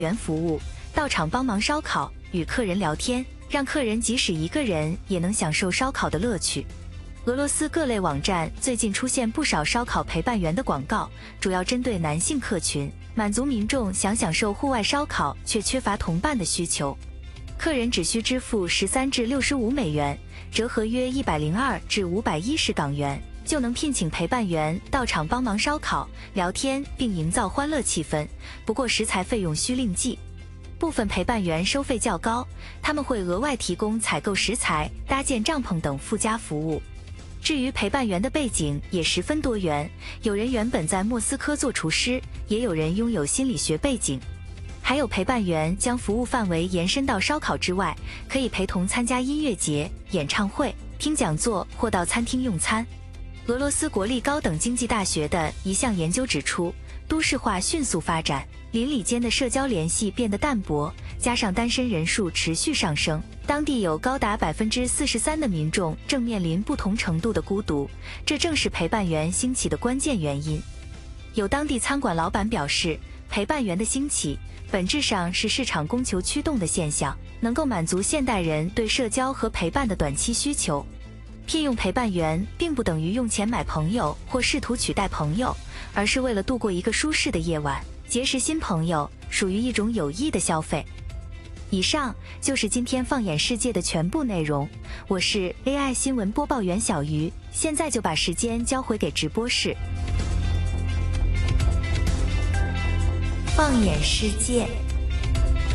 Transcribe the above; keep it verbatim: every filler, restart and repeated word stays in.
员服务，到场帮忙烧烤，与客人聊天，让客人即使一个人也能享受烧烤的乐趣。俄罗斯各类网站最近出现不少烧烤陪伴员的广告，主要针对男性客群，满足民众想享受户外烧烤却缺乏同伴的需求。客人只需支付十三至六十五美元，折合约一百零二至五百一十港元，就能聘请陪伴员到场帮忙烧烤、聊天，并营造欢乐气氛。不过食材费用需另计。部分陪伴员收费较高，他们会额外提供采购食材、搭建帐篷等附加服务。至于陪伴员的背景也十分多元，有人原本在莫斯科做厨师，也有人拥有心理学背景，还有陪伴员将服务范围延伸到烧烤之外，可以陪同参加音乐节、演唱会、听讲座或到餐厅用餐。俄罗斯国立高等经济大学的一项研究指出，都市化迅速发展，邻里间的社交联系变得淡薄，加上单身人数持续上升，当地有高达 百分之四十三 的民众正面临不同程度的孤独，这正是陪伴员兴起的关键原因。有当地餐馆老板表示，陪伴员的兴起本质上是市场供求驱动的现象，能够满足现代人对社交和陪伴的短期需求。聘用陪伴员并不等于用钱买朋友或试图取代朋友，而是为了度过一个舒适的夜晚，结识新朋友，属于一种有益的消费。以上就是今天放眼世界的全部内容，我是 A I 新闻播报员小鱼，现在就把时间交回给直播室。放眼世界。